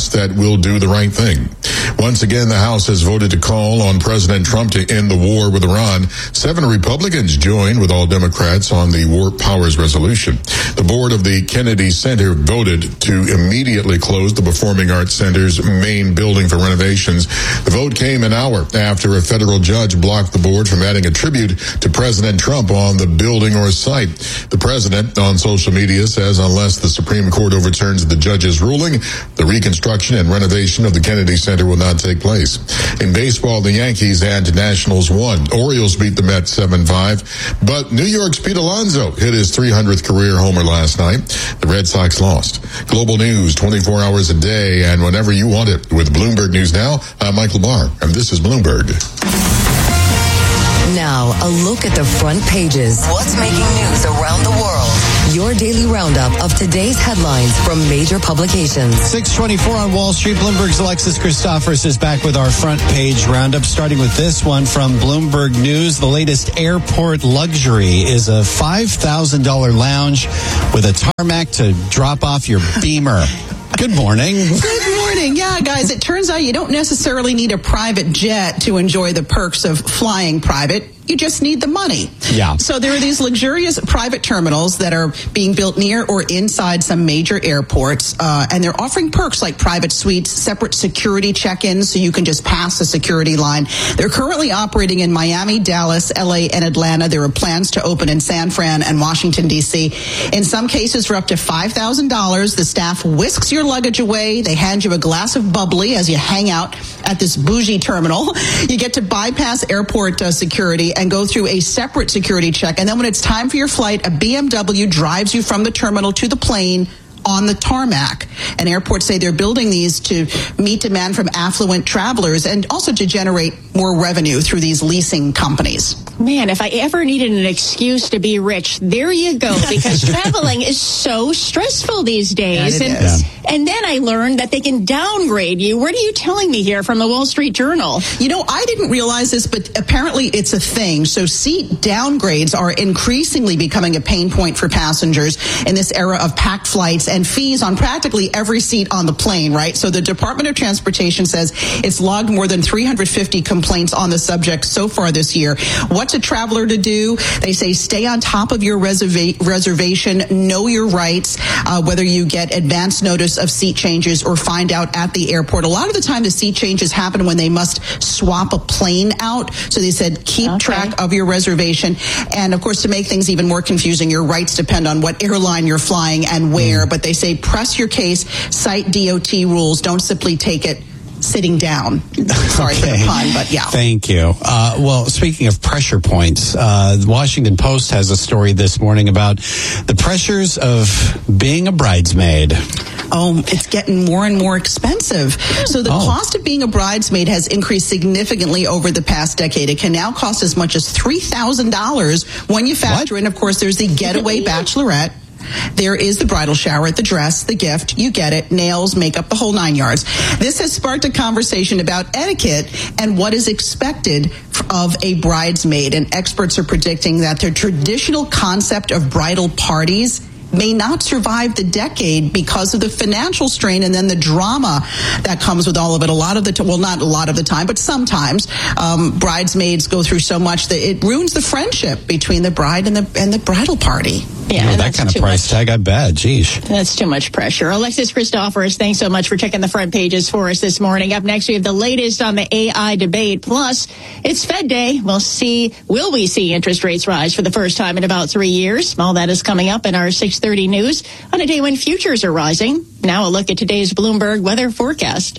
trust that we'll do the right thing. Once again, the House has voted to call on President Trump to end the war with Iran. Seven Republicans joined with all Democrats on the War Powers Resolution. The board of the Kennedy Center voted to immediately close the Performing Arts Center's main building for renovations. The vote came an hour after a federal judge blocked the board from adding a tribute to President Trump on the building or site. The president on social media says unless the Supreme Court overturns the judge's ruling, the reconstruction and renovation of the Kennedy Center will not take place. In baseball, the Yankees and Nationals won. Orioles beat the Mets seven five, but New York's Pete Alonso hit his three hundredth career homer last night. The Red Sox lost. Global news twenty-four hours a day and whenever you want it with Bloomberg News Now. I'm Michael Barr, and this is Bloomberg.
Now, a look at the front pages. What's making news around the world? Your daily roundup of today's headlines from major publications.
six twenty-four on Wall Street. Bloomberg's Alexis Christophorous is back with our front page roundup, starting with this one from Bloomberg News. The latest airport luxury is a five thousand dollars lounge with a tarmac to drop off your Beamer. Good morning.
Good morning. Yeah, guys, it turns out you don't necessarily need a private jet to enjoy the perks of flying private. You just need the money.
Yeah.
So there are these luxurious private terminals that are being built near or inside some major airports, uh, and they're offering perks like private suites, separate security check-ins, so you can just pass the security line. They're currently operating in Miami, Dallas, L A, and Atlanta. There are plans to open in San Fran and Washington, D C. In some cases, for up to five thousand dollars, the staff whisks your luggage away. They hand you a glass of bubbly as you hang out at this bougie terminal. You get to bypass airport uh, security and go through a separate security check. And then when it's time for your flight, a B M W drives you from the terminal to the plane on the tarmac. And airports say they're building these to meet demand from affluent travelers and also to generate more revenue through these leasing companies.
Man, if I ever needed an excuse to be rich, there you go, because traveling is so stressful these days.
Yeah, it
and,
is.
and then I learned that they can downgrade you. What are you telling me here from the Wall Street Journal?
You know, I didn't realize this, but apparently it's a thing. So seat downgrades are increasingly becoming a pain point for passengers in this era of packed flights and fees on practically every seat on the plane, right? So the Department of Transportation says it's logged more than three hundred fifty complaints on the subject so far this year. What's a traveler to do? They say stay on top of your reserva- reservation, know your rights, uh, whether you get advance notice of seat changes or find out at the airport. A lot of the time the seat changes happen when they must swap a plane out. So they said keep okay. track of your reservation. And of course, to make things even more confusing, your rights depend on what airline you're flying and where. Mm. But they say press your case, cite D O T rules, don't simply take it sitting down. Sorry okay. for the pun, but yeah.
Thank you. Uh, well, speaking of pressure points, uh, the Washington Post has a story this morning about the pressures of being a bridesmaid.
Oh, it's getting more and more expensive. So the oh. cost of being a bridesmaid has increased significantly over the past decade. It can now cost as much as three thousand dollars when you factor what? in, of course, there's the getaway bachelorette. There is the bridal shower, the dress, the gift, you get it, nails, makeup, the whole nine yards. This has sparked a conversation about etiquette and what is expected of a bridesmaid. And experts are predicting that the traditional concept of bridal parties may not survive the decade because of the financial strain and then the drama that comes with all of it. A lot of the time, well, not a lot of the time, but sometimes um, bridesmaids go through so much that it ruins the friendship between the bride and the and the bridal party.
Yeah,
you know, that kind of price much. tag, I bet. Geesh.
That's too much pressure. Alexis Christophorous, thanks so much for checking the front pages for us this morning. Up next, we have the latest on the A I debate. Plus, it's Fed Day. We'll see, will we see interest rates rise for the first time in about three years? All that is coming up in our six thirty news on a day when futures are rising. Now a look at today's Bloomberg weather forecast.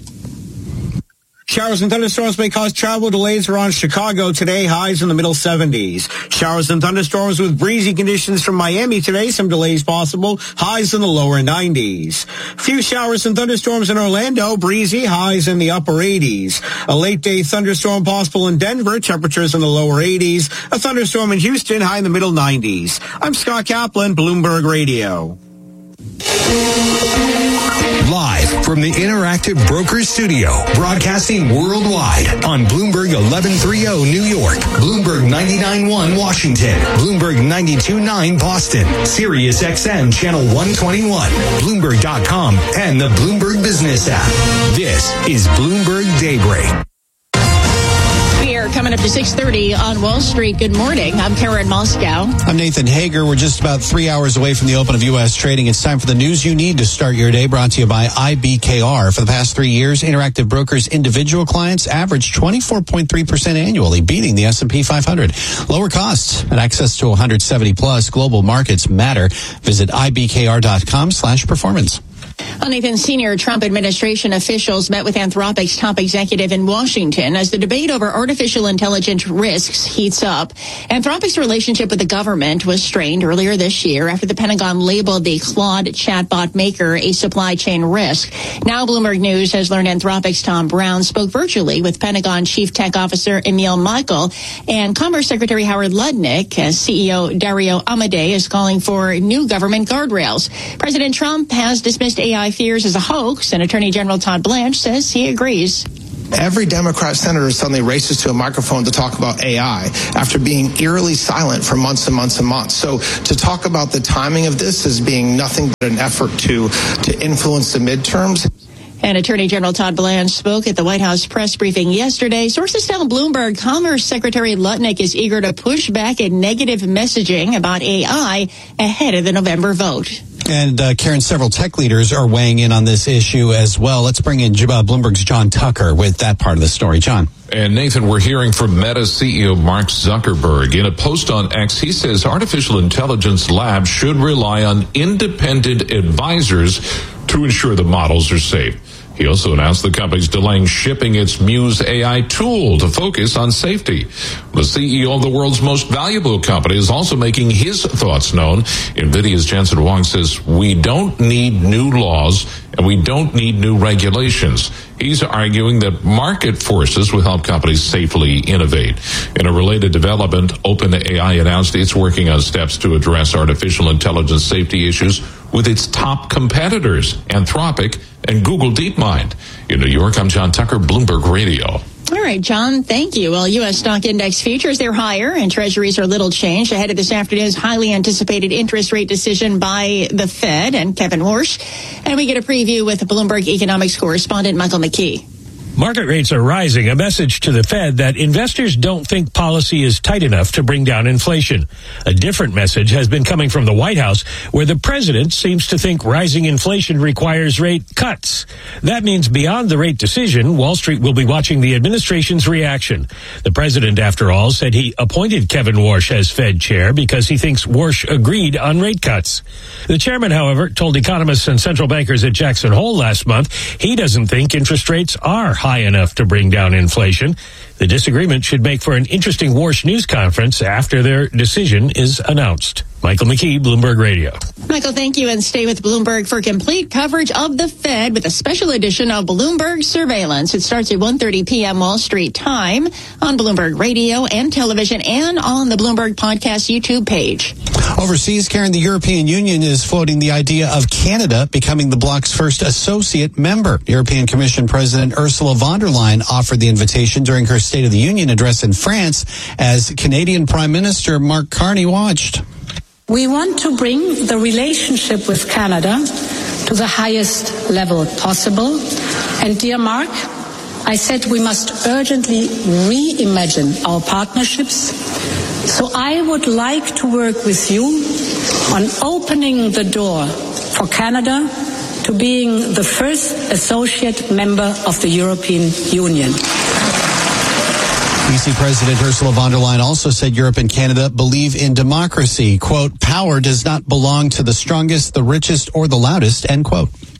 Showers and thunderstorms may cause travel delays around Chicago today, highs in the middle seventies. Showers and thunderstorms with breezy conditions from Miami today, some delays possible, highs in the lower nineties. Few showers and thunderstorms in Orlando, breezy, highs in the upper eighties. A late day thunderstorm possible in Denver, temperatures in the lower eighties. A thunderstorm in Houston, high in the middle nineties. I'm Scott Kaplan, Bloomberg Radio.
Live from the Interactive Brokers Studio, broadcasting worldwide on Bloomberg eleven thirty New York, Bloomberg ninety-nine point one Washington, Bloomberg ninety-two point nine Boston, Sirius X M Channel one twenty-one, Bloomberg dot com, and the Bloomberg Business app. This is Bloomberg Daybreak.
We are coming up to six thirty on Wall Street. Good morning. I'm Karen Moscow.
I'm Nathan Hager. We're just about three hours away from the open of U S trading. It's time for the news you need to start your day, brought to you by I B K R. For the past three years, Interactive Brokers individual clients averaged twenty-four point three percent annually, beating the S and P five hundred. Lower costs and access to one hundred seventy plus global markets matter. Visit I B K R dot com slash performance.
Well, Nathan, senior Trump administration officials met with Anthropic's top executive in Washington as the debate over artificial intelligence risks heats up. Anthropic's relationship with the government was strained earlier this year after the Pentagon labeled the Claude chatbot maker a supply chain risk. Now Bloomberg News has learned Anthropic's Tom Brown spoke virtually with Pentagon Chief Tech Officer Emil Michael and Commerce Secretary Howard Lutnick, as C E O Dario Amodei is calling for new government guardrails. President Trump has dismissed A I fears as a hoax, and Attorney General Todd Blanche says he agrees.
Every Democrat senator suddenly races to a microphone to talk about A I after being eerily silent for months and months and months. So to talk about the timing of this as being nothing but an effort to, to influence the midterms.
And Attorney General Todd Blanche spoke at the White House press briefing yesterday. Sources tell Bloomberg Commerce Secretary Lutnick is eager to push back at negative messaging about A I ahead of the November vote.
And, uh, Karen, several tech leaders are weighing in on this issue as well. Let's bring in uh, Bloomberg's John Tucker with that part of the story. John.
And Nathan, we're hearing from Meta C E O Mark Zuckerberg. In a post on X, he says artificial intelligence labs should rely on independent advisors to ensure the models are safe. He also announced the company's delaying shipping its Muse A I tool to focus on safety. The C E O of the world's most valuable company is also making his thoughts known. NVIDIA's Jensen Huang says, we don't need new laws and we don't need new regulations. He's arguing that market forces will help companies safely innovate. In a related development, OpenAI announced it's working on steps to address artificial intelligence safety issues with its top competitors, Anthropic and Google DeepMind. In New York, I'm John Tucker, Bloomberg Radio.
All right, John, thank you. Well, U S stock index futures, they're higher, and treasuries are little changed ahead of this afternoon's highly anticipated interest rate decision by the Fed and Kevin Warsh. And we get a preview with Bloomberg economics correspondent Michael McKee.
Market rates are rising, a message to the Fed that investors don't think policy is tight enough to bring down inflation. A different message has been coming from the White House, where the president seems to think rising inflation requires rate cuts. That means beyond the rate decision, Wall Street will be watching the administration's reaction. The president, after all, said he appointed Kevin Warsh as Fed chair because he thinks Warsh agreed on rate cuts. The chairman, however, told economists and central bankers at Jackson Hole last month he doesn't think interest rates are high enough to bring down inflation. The disagreement should make for an interesting Warsh news conference after their decision is announced. Michael McKee, Bloomberg Radio.
Michael, thank you, and stay with Bloomberg for complete coverage of the Fed with a special edition of Bloomberg Surveillance. It starts at one thirty p.m. Wall Street time on Bloomberg Radio and television and on the Bloomberg Podcast YouTube page.
Overseas, Karen, the European Union is floating the idea of Canada becoming the bloc's first associate member. European Commission President Ursula von der Leyen offered the invitation during her State of the Union address in France as Canadian Prime Minister Mark Carney watched.
We want to bring the relationship with Canada to the highest level possible. And dear Mark, I said we must urgently reimagine our partnerships. So I would like to work with you on opening the door for Canada to being the first associate member of the European Union.
E C President Ursula von der Leyen also said Europe and Canada believe in democracy. Quote, power does not belong to the strongest, the richest, or the loudest, end quote.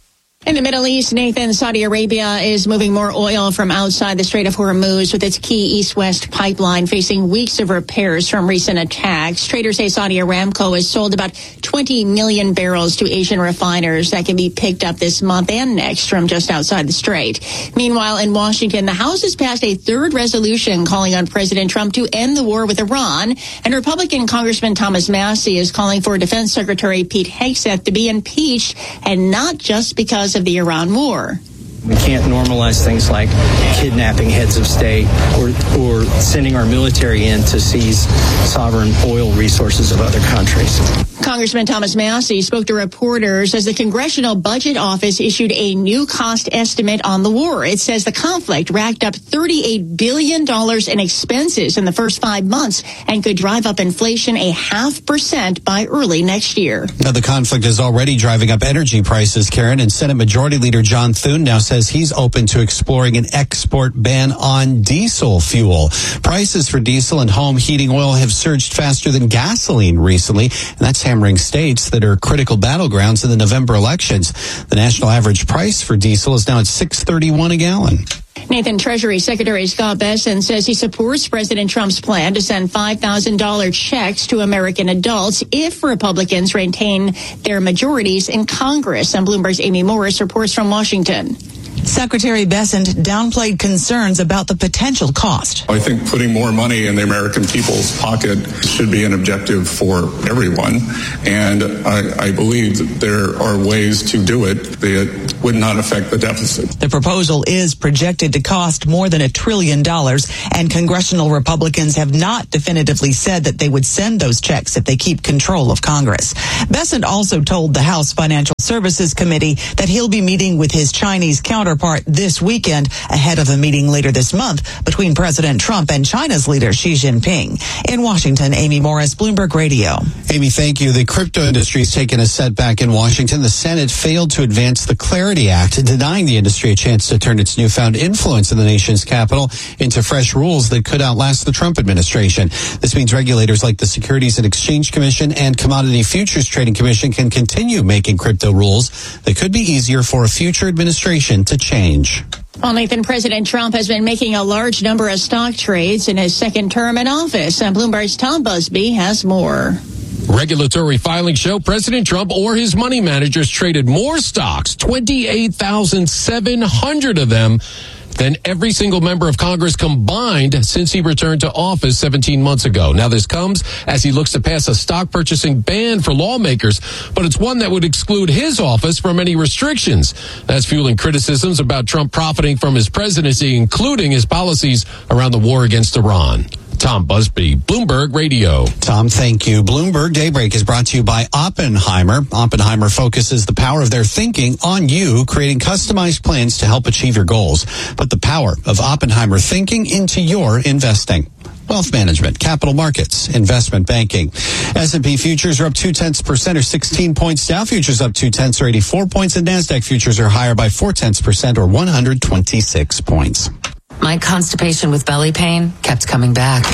In the Middle East, Nathan, Saudi Arabia is moving more oil from outside the Strait of Hormuz with its key east-west pipeline facing weeks of repairs from recent attacks. Traders say Saudi Aramco has sold about twenty million barrels to Asian refiners that can be picked up this month and next from just outside the strait. Meanwhile, in Washington, the House has passed a third resolution calling on President Trump to end the war with Iran, and Republican Congressman Thomas Massie is calling for Defense Secretary Pete Hegseth to be impeached, and not just because of the Iran war.
We can't normalize things like kidnapping heads of state or, or sending our military in to seize sovereign oil resources of other countries.
Congressman Thomas Massie spoke to reporters as the Congressional Budget Office issued a new cost estimate on the war. It says the conflict racked up thirty-eight billion dollars in expenses in the first five months and could drive up inflation a half percent by early next year.
Now, the conflict is already driving up energy prices, Karen, and Senate Majority Leader John Thune now says he's open to exploring an export ban on diesel fuel. Prices for diesel and home heating oil have surged faster than gasoline recently, and that's hammering states that are critical battlegrounds in the November elections. The national average price for diesel is now at six thirty-one a gallon.
Nathan, Treasury Secretary Scott Bessent says he supports President Trump's plan to send five thousand dollars checks to American adults if Republicans retain their majorities in Congress. And Bloomberg's Amy Morris reports from Washington.
Secretary Bessent downplayed concerns about the potential cost.
I think putting more money in the American people's pocket should be an objective for everyone. And I, I believe that there are ways to do it that would not affect the deficit.
The proposal is projected to cost more than a trillion dollars, and congressional Republicans have not definitively said that they would send those checks if they keep control of Congress. Bessent also told the House Financial Services Committee that he'll be meeting with his Chinese counterpart this weekend ahead of a meeting later this month between President Trump and China's leader Xi Jinping. In Washington, Amy Morris, Bloomberg Radio.
Amy, thank you. The crypto industry has taken a setback in Washington. The Senate failed to advance the Clarity Act, denying the industry a chance to turn its newfound influence in the nation's capital into fresh rules that could outlast the Trump administration. This means regulators like the Securities and Exchange Commission and Commodity Futures Trading Commission can continue making crypto rules that could be easier for a future administration to change.
Well, Nathan, President Trump has been making a large number of stock trades in his second term in office. And Bloomberg's Tom Busby has more.
Regulatory filings show President Trump or his money managers traded more stocks, twenty-eight thousand seven hundred of them, than every single member of Congress combined since he returned to office seventeen months ago. Now, this comes as he looks to pass a stock purchasing ban for lawmakers, but it's one that would exclude his office from any restrictions. That's fueling criticisms about Trump profiting from his presidency, including his policies around the war against Iran. Tom Busby, Bloomberg Radio.
Tom, thank you. Bloomberg Daybreak is brought to you by Oppenheimer. Oppenheimer focuses the power of their thinking on you, creating customized plans to help achieve your goals. Put the power of Oppenheimer thinking into your investing. Wealth management, capital markets, investment banking. S and P futures are up two-tenths percent or sixteen points. Dow futures up two-tenths or eighty-four points. And NASDAQ futures are higher by four-tenths percent or one hundred twenty-six points.
My constipation with belly pain kept coming back.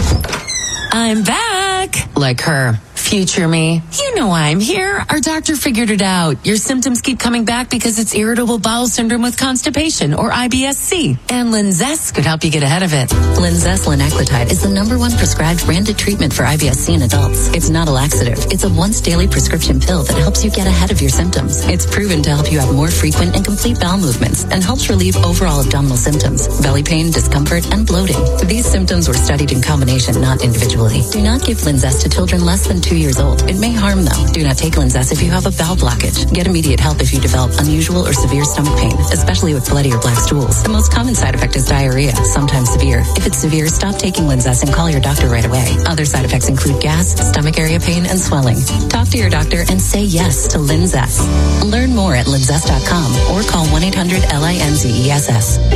I'm back! Like her. Future me. You know why I'm here. Our doctor figured it out. Your symptoms keep coming back because it's irritable bowel syndrome with constipation, or I B S C. And Linzess could help you get ahead of it. Linzess linaclotide is the number one prescribed branded treatment for I B S C in adults. It's not a laxative. It's a once daily prescription pill that helps you get ahead of your symptoms. It's proven to help you have more frequent and complete bowel movements and helps relieve overall abdominal symptoms, belly pain, discomfort, and bloating. These symptoms were studied in combination, not individually. Do not give Linzess to children less than two years old. It may harm, though. Do not take Linzess if you have a bowel blockage. Get immediate help if you develop unusual or severe stomach pain, especially with bloody or black stools. The most common side effect is diarrhea, sometimes severe. If it's severe, stop taking Linzess and call your doctor right away. Other side effects include gas, stomach area pain, and swelling. Talk to your doctor and say yes to Linzess. Learn more at linzess dot com or call one eight hundred L I N Z E S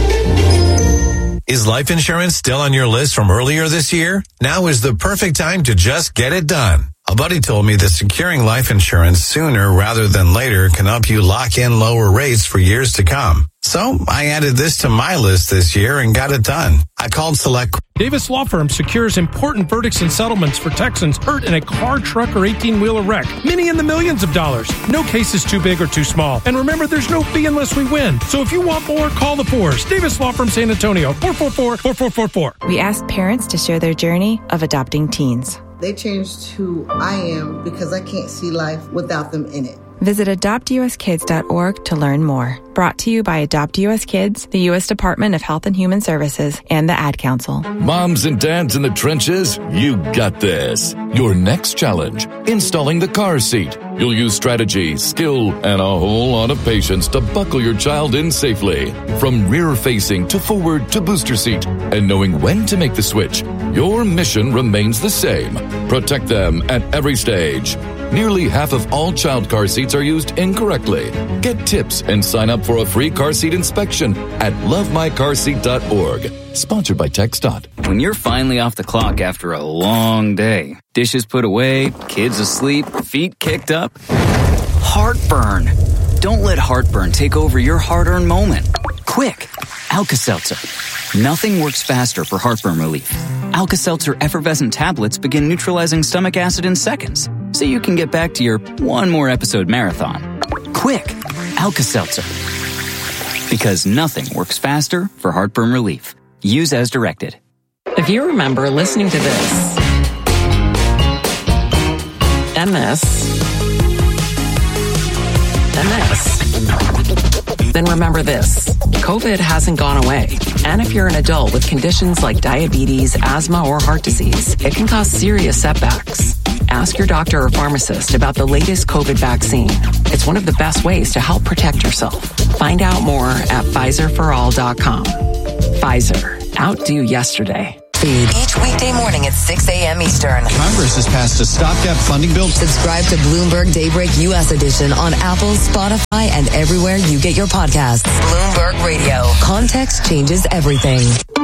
S.
Is life insurance still on your list from earlier this year? Now is the perfect time to just get it done. A buddy told me that securing life insurance sooner rather than later can help you lock in lower rates for years to come. So I added this to my list this year and got it done. I called Select.
Davis Law Firm secures important verdicts and settlements for Texans hurt in a car, truck, or eighteen-wheeler wreck. Many in the millions of dollars. No case is too big or too small. And remember, there's no fee unless we win. So if you want more, call the Fours. Davis Law Firm San Antonio, four four four, four four four four.
We asked parents to share their journey of adopting teens.
They changed who I am because I can't see life without them in it.
Visit adopt u s kids dot org to learn more. Brought to you by Adopt U S Kids, the U S Department of Health and Human Services, and the Ad Council.
Moms and dads in the trenches, you got this. Your next challenge, installing the car seat. You'll use strategy, skill, and a whole lot of patience to buckle your child in safely. From rear-facing to forward to booster seat, and knowing when to make the switch, your mission remains the same. Protect them at every stage. Nearly half of all child car seats are used incorrectly. Get tips and sign up for a free car seat inspection at love my car seat dot org. Sponsored by TxDOT.
When you're finally off the clock after a long day, dishes put away, kids asleep, feet kicked up, heartburn. Don't let heartburn take over your hard-earned moment. Quick, Alka-Seltzer. Nothing works faster for heartburn relief. Alka-Seltzer effervescent tablets begin neutralizing stomach acid in seconds, so you can get back to your one more episode marathon. Quick, Alka-Seltzer. Because nothing works faster for heartburn relief. Use as directed.
If you remember listening to this, and this, and this, then remember this. COVID hasn't gone away. And if you're an adult with conditions like diabetes, asthma, or heart disease, it can cause serious setbacks. Ask your doctor or pharmacist about the latest COVID vaccine. It's one of the best ways to help protect yourself. Find out more at Pfizer for all dot com. Pfizer. Outdo yesterday.
Each weekday morning at six a.m. Eastern.
Congress has passed a stopgap funding bill.
Subscribe to Bloomberg Daybreak U S Edition on Apple, Spotify, and everywhere you get your podcasts. Bloomberg Radio. Context changes everything.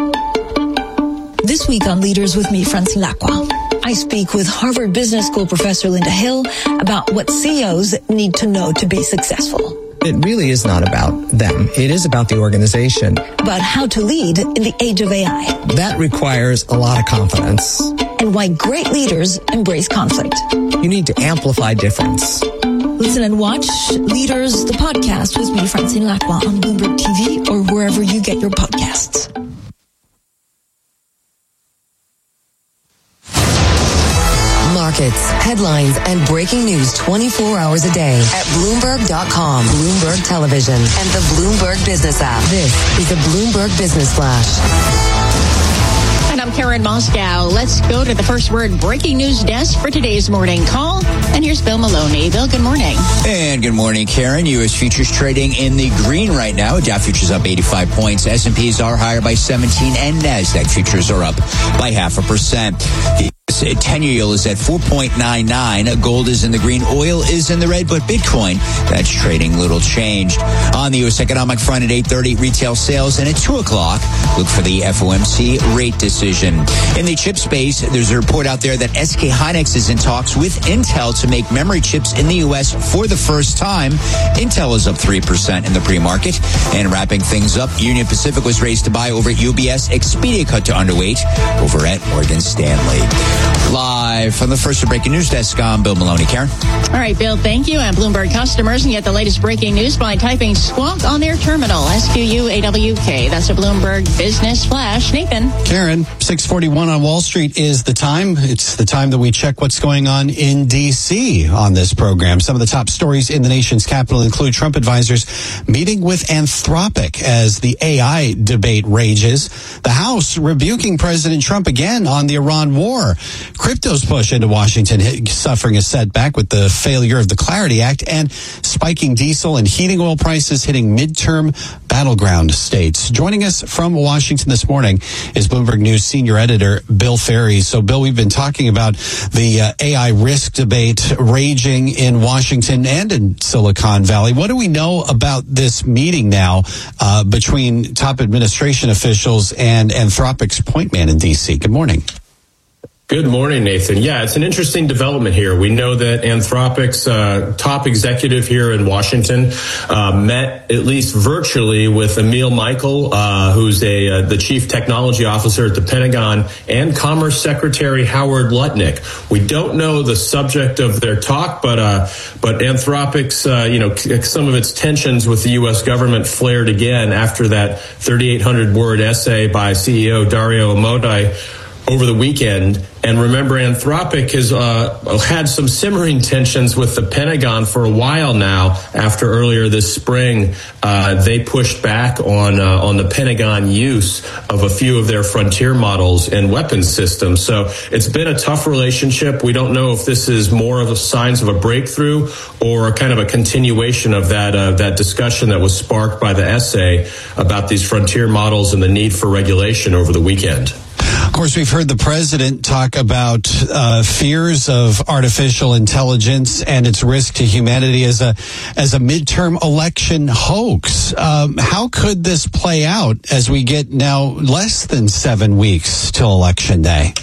This week on Leaders with me, Francine Lacqua, I speak with Harvard Business School professor Linda Hill about what C E Os need to know to be successful.
It really is not about them. It is about the organization.
About how to lead in the age of A I.
That requires a lot of confidence.
And why great leaders embrace conflict.
You need to amplify difference.
Listen and watch Leaders, the podcast with me, Francine Lacqua, on Bloomberg T V or wherever you get your podcasts.
Markets, headlines, and breaking news twenty-four hours a day at Bloomberg dot com, Bloomberg Television, and the Bloomberg Business app. This is the Bloomberg Business Flash.
And I'm Karen Moscow. Let's go to the First Word breaking news desk for today's morning call. And here's Bill Maloney. Bill, good morning.
And good morning, Karen. U S futures trading in the green right now. Dow futures up eighty-five points. S and P's are higher by seventeen, and NASDAQ futures are up by half a percent. The ten-year yield is at four point nine nine. Gold is in the green. Oil is in the red, but Bitcoin, that's trading little changed. On the U S economic front at eight thirty, retail sales, and at two o'clock, look for the F O M C rate decision. In the chip space, there's a report out there that S K Hynix is in talks with Intel to make memory chips in the U S for the first time. Intel is up three percent in the pre-market. And wrapping things up, Union Pacific was raised to buy over at U B S. Expedia cut to underweight over at Morgan Stanley. Live from the First Breaking News Desk, I'm Bill Maloney. Karen?
All right, Bill, thank you. And Bloomberg customers can get the latest breaking news by typing Squawk on their terminal, S Q U A W K. That's a Bloomberg Business Flash. Nathan?
Karen, six forty-one on Wall Street is the time. It's the time that we check what's going on in D C on this program. Some of the top stories in the nation's capital include Trump advisors meeting with Anthropic as the A I debate rages. The House rebuking President Trump again on the Iran war. Crypto's push into Washington suffering a setback with the failure of the Clarity Act, and spiking diesel and heating oil prices hitting midterm battleground states. Joining us from Washington this morning is Bloomberg News senior editor Bill Ferry. So, Bill, we've been talking about the uh, A I risk debate raging in Washington and in Silicon Valley. What do we know about this meeting now uh, between top administration officials and Anthropic's point man in D C? Good morning.
Good morning, Nathan. Yeah, it's an interesting development here. We know that Anthropic's uh, top executive here in Washington uh, met at least virtually with Emil Michael, uh, who's a uh, the chief technology officer at the Pentagon, and Commerce Secretary Howard Lutnick. We don't know the subject of their talk, but uh, but Anthropic's uh, you know some of its tensions with the U S government flared again after that thirty-eight hundred word essay by C E O Dario Amodei over the weekend. And remember, Anthropic has uh, had some simmering tensions with the Pentagon for a while now. After earlier this spring, uh, they pushed back on uh, on the Pentagon use of a few of their frontier models and weapons systems. So it's been a tough relationship. We don't know if this is more of a signs of a breakthrough or kind of a continuation of that uh, that discussion that was sparked by the essay about these frontier models and the need for regulation over the weekend.
Of course, we've heard the president talk about uh, fears of artificial intelligence and its risk to humanity as a as a midterm election hoax. Um, how could this play out as we get now less than seven weeks till Election Day?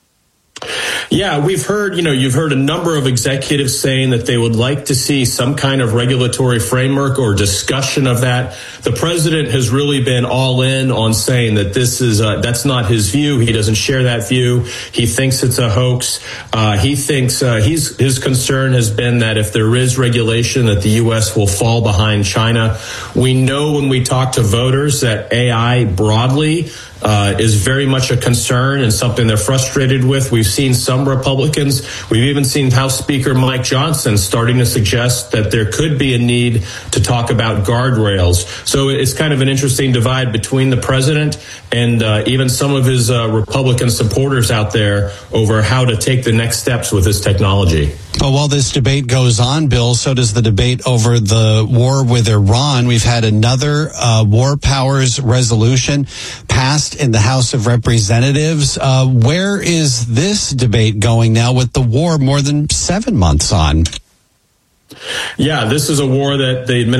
Yeah, we've heard, you know, you've heard a number of executives saying that they would like to see some kind of regulatory framework or discussion of that. The president has really been all in on saying that this is, uh, that's not his view. He doesn't share that view. He thinks it's a hoax. Uh, he thinks, uh, he's, his concern has been that if there is regulation, that the U S will fall behind China. We know when we talk to voters that A I broadly Uh, is very much a concern and something they're frustrated with. We've seen some Republicans. We've even seen House Speaker Mike Johnson starting to suggest that there could be a need to talk about guardrails. So it's kind of an interesting divide between the president and uh, even some of his uh, Republican supporters out there over how to take the next steps with this technology.
But while this debate goes on, Bill, so does the debate over the war with Iran. We've had another uh, war powers resolution passed in the House of Representatives. Uh, where is this debate going now with the war more than seven months on?
Yeah, this is a war that the administration